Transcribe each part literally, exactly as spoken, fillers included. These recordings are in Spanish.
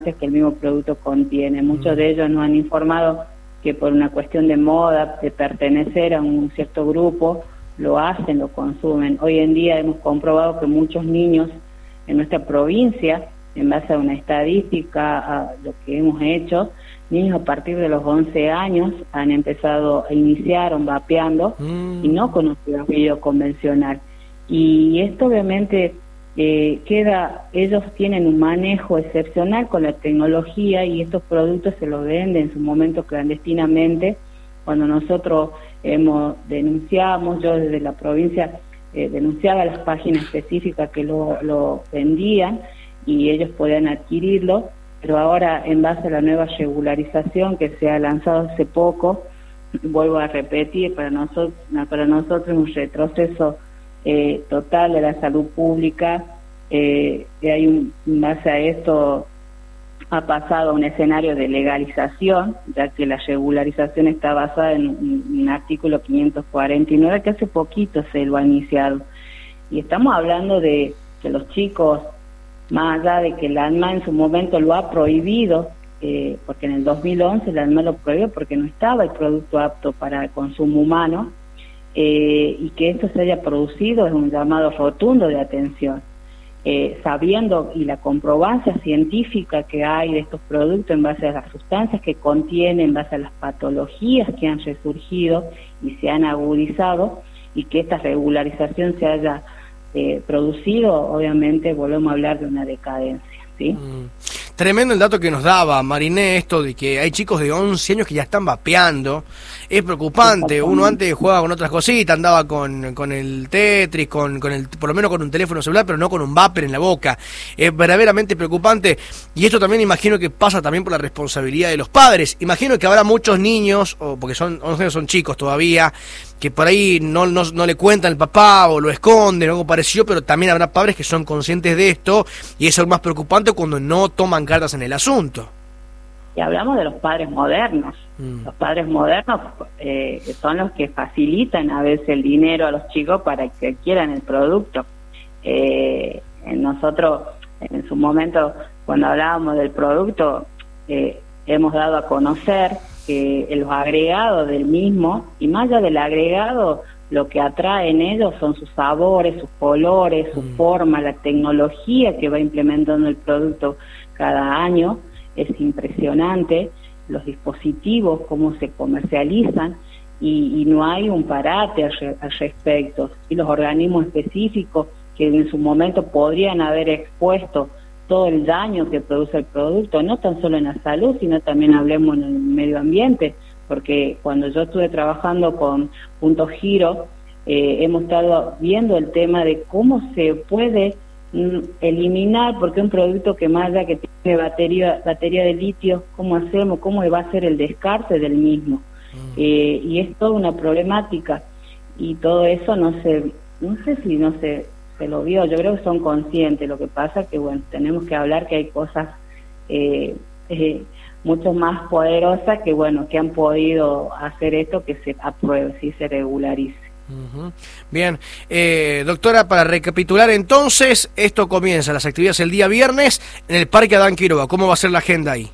que el mismo producto contiene. Muchos de ellos nos han informado que por una cuestión de moda, de pertenecer a un cierto grupo, lo hacen, lo consumen. Hoy en día hemos comprobado que muchos niños en nuestra provincia, en base a una estadística, a lo que hemos hecho, niños a partir de los once años han empezado a iniciar vapeando mm. y no con un cigarrillo convencional. Y esto obviamente eh, queda, ellos tienen un manejo excepcional con la tecnología y estos productos se los venden en su momento clandestinamente. Cuando nosotros hemos denunciamos, yo desde la provincia eh, denunciaba las páginas específicas que lo, lo vendían y ellos podían adquirirlo, pero ahora en base a la nueva regularización que se ha lanzado hace poco, vuelvo a repetir, para nosotros, para nosotros es un retroceso eh, total de la salud pública, eh, y hay un, en base a esto ha pasado a un escenario de legalización, ya que la regularización está basada en un, un artículo quinientos cuarenta y nueve que hace poquito se lo ha iniciado. Y estamos hablando de que los chicos, más allá de que la ANMA en su momento lo ha prohibido, eh, porque en el dos mil once la ANMA lo prohibió porque no estaba el producto apto para el consumo humano, eh, y que esto se haya producido es un llamado rotundo de atención. Eh, sabiendo y la comprobancia científica que hay de estos productos en base a las sustancias que contienen, en base a las patologías que han resurgido y se han agudizado, y que esta regularización se haya eh, producido, obviamente volvemos a hablar de una decadencia, ¿sí? Mm. Tremendo el dato que nos daba Mariné, esto de que hay chicos de once años que ya están vapeando. Es preocupante. Uno antes jugaba con otras cositas, andaba con, con el Tetris, con, con el, por lo menos con un teléfono celular, pero no con un vapor en la boca. Es verdaderamente preocupante. Y esto también imagino que pasa también por la responsabilidad de los padres. Imagino que habrá muchos niños, o porque son once años, son chicos todavía, que por ahí no, no, no le cuentan al papá o lo esconden o algo parecido, pero también habrá padres que son conscientes de esto, y eso es más preocupante cuando no toman cartas en el asunto. Y hablamos de los padres modernos. Mm. Los padres modernos eh, son los que facilitan a veces el dinero a los chicos para que adquieran el producto. Eh, nosotros, en su momento, cuando hablábamos del producto, eh, hemos dado a conocer que los agregados del mismo, y más allá del agregado, lo que atrae en ellos son sus sabores, sus colores, su mm. forma, la tecnología que va implementando el producto cada año. Es impresionante los dispositivos, cómo se comercializan, y, y no hay un parate al, re, al respecto. Y los organismos específicos que en su momento podrían haber expuesto todo el daño que produce el producto, no tan solo en la salud, sino también hablemos en el medio ambiente, porque cuando yo estuve trabajando con Punto Giro, eh, hemos estado viendo el tema de cómo se puede mm, eliminar, porque un producto que más allá que tiene batería, batería de litio, ¿cómo hacemos? ¿Cómo va a ser el descarte del mismo? Mm. Eh, y es toda una problemática, y todo eso no se, no sé si no se, se lo vio, yo creo que son conscientes. Lo que pasa que, bueno, tenemos que hablar que hay cosas eh, eh, mucho más poderosas que, bueno, que han podido hacer esto, que se apruebe, sí, se regularice. Uh-huh. Bien, eh, doctora, para recapitular entonces, esto comienza, las actividades el día viernes en el Parque Adán Quiroga. ¿Cómo va a ser la agenda ahí?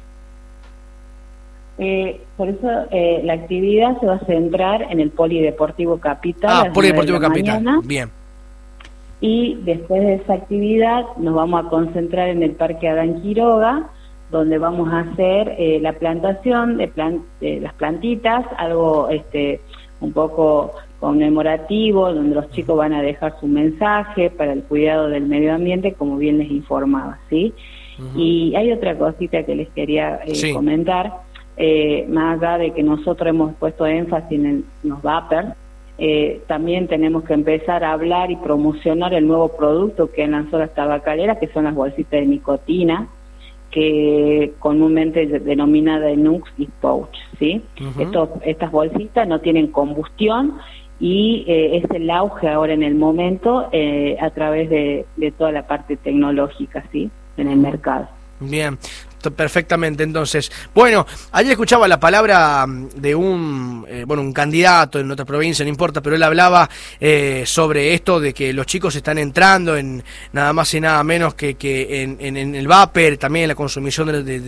Eh, por eso eh, la actividad se va a centrar en el Polideportivo Capital. Ah, Polideportivo Capital, mañana. Bien. Y después de esa actividad nos vamos a concentrar en el Parque Adán Quiroga, donde vamos a hacer eh, la plantación de, plan de las plantitas, algo este un poco conmemorativo, donde los chicos van a dejar su mensaje para el cuidado del medio ambiente, como bien les informaba, ¿sí? Uh-huh. Y hay otra cosita que les quería eh, sí. comentar, eh, más allá de que nosotros hemos puesto énfasis en, el, en los vapers, eh, también tenemos que empezar a hablar y promocionar el nuevo producto que lanzó las tabacaleras, que son las bolsitas de nicotina, que comúnmente denominada Nux y Pouch, ¿sí? Uh-huh. Estos, estas bolsitas no tienen combustión, y eh, es el auge ahora en el momento eh, a través de, de toda la parte tecnológica, ¿sí? En el mercado. Bien, Perfectamente, entonces. Bueno, ayer escuchaba la palabra de un eh, bueno un candidato en otra provincia, no importa, pero él hablaba eh, sobre esto de que los chicos están entrando en nada más y nada menos que, que en, en, en el vapor, también en la consumición de, de